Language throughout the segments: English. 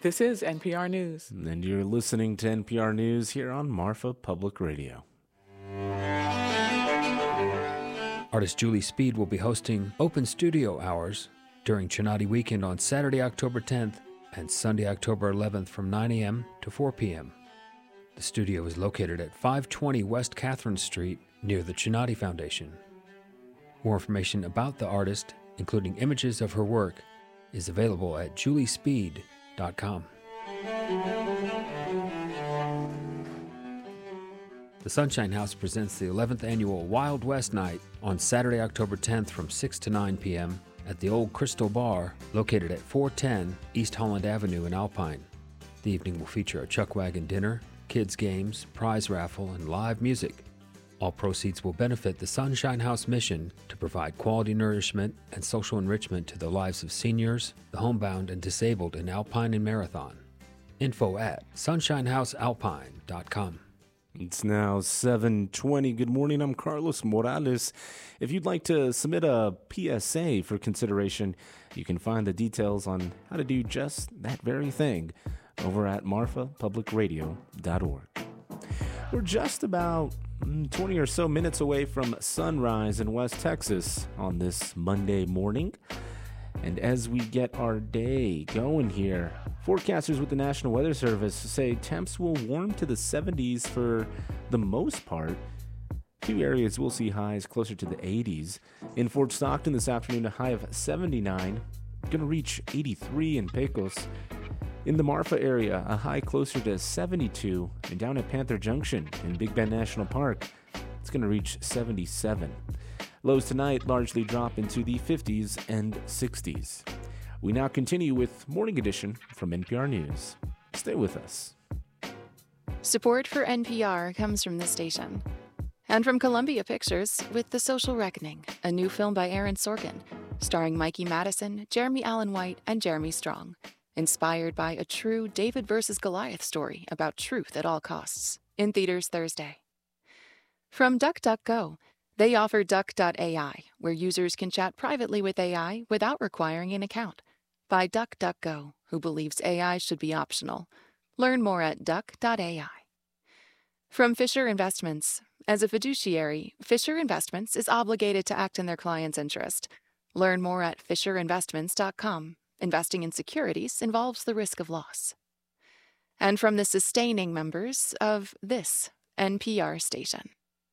This is NPR News. And you're listening to NPR News here on Marfa Public Radio. Artist Julie Speed will be hosting open studio hours during Chinati Weekend on Saturday, October 10th and Sunday, October 11th from 9 a.m. to 4 p.m. The studio is located at 520 West Catherine Street near the Chinati Foundation. More information about the artist, including images of her work, is available at juliespeed.com. The Sunshine House presents the 11th annual Wild West Night on Saturday, October 10th from 6 to 9 p.m. at the Old Crystal Bar located at 410 East Holland Avenue in Alpine. The evening will feature a chuck wagon dinner, kids' games, prize raffle, and live music. All proceeds will benefit the Sunshine House mission to provide quality nourishment and social enrichment to the lives of seniors, the homebound, and disabled in Alpine and Marathon. Info at sunshinehousealpine.com. It's now 7:20. Good morning. I'm Carlos Morales. If you'd like to submit a PSA for consideration, you can find the details on how to do just that very thing over at marfapublicradio.org. We're just about 20 or so minutes away from sunrise in West Texas on this Monday morning. And as we get our day going here, forecasters with the National Weather Service say temps will warm to the 70s for the most part. A few areas will see highs closer to the 80s. In Fort Stockton this afternoon, a high of 79. Going to reach 83 in Pecos. In the Marfa area, a high closer to 72. And down at Panther Junction in Big Bend National Park, it's going to reach 77. Lows tonight largely drop into the 50s and 60s. We now continue with Morning Edition from NPR News. Stay with us. Support for NPR comes from this station. And from Columbia Pictures with The Social Reckoning, a new film by Aaron Sorkin, starring Mikey Madison, Jeremy Allen White, and Jeremy Strong. Inspired by a true David versus Goliath story about truth at all costs. In theaters Thursday. From DuckDuckGo, they offer Duck.ai, where users can chat privately with AI without requiring an account. By DuckDuckGo, who believes AI should be optional. Learn more at Duck.ai. From Fisher Investments. As a fiduciary, Fisher Investments is obligated to act in their client's interest. Learn more at FisherInvestments.com. Investing in securities involves the risk of loss. And from the sustaining members of this NPR station.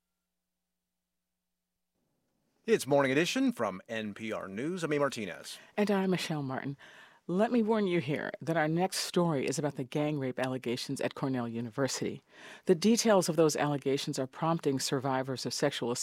It's Morning Edition from NPR News. I'm A. Martinez. And I'm Michelle Martin. Let me warn you here that our next story is about the gang rape allegations at Cornell University. The details of those allegations are prompting survivors of sexual assault